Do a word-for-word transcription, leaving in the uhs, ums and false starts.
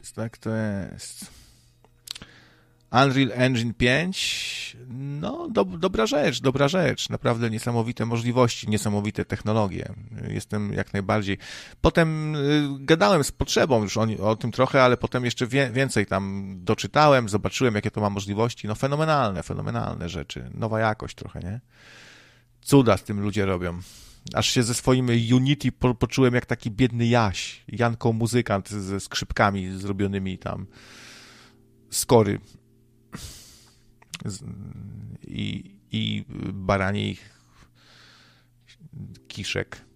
jest, tak to jest. Unreal Engine pięć, no do, dobra rzecz, dobra rzecz, naprawdę niesamowite możliwości, niesamowite technologie, jestem jak najbardziej. Potem y, gadałem z Potrzebą już o, o tym trochę, ale potem jeszcze wie, więcej tam doczytałem, zobaczyłem jakie to ma możliwości, no fenomenalne, fenomenalne rzeczy, nowa jakość trochę, nie? Cuda z tym ludzie robią. Aż się ze swoim Unity po, poczułem jak taki biedny Jaś, Janko muzykant ze skrzypkami zrobionymi tam z kory. I, i baranich kiszek.